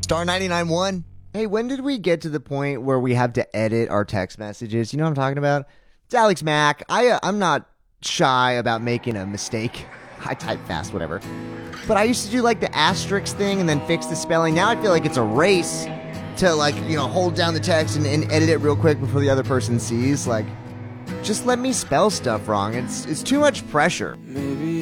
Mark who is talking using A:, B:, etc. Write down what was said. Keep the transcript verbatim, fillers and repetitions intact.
A: Star ninety-nine one. Hey, when did we get to the point where we have to edit our text messages? You know what I'm talking about? It's Alex Mack. I, uh, I'm not shy about making a mistake. I type fast, whatever. But I used to do like the asterisk thing and then fix the spelling. Now I feel like it's a race to like, you know, hold down the text and, and edit it real quick before the other person sees. Like, just let me spell stuff wrong. It's it's too much pressure.
B: Maybe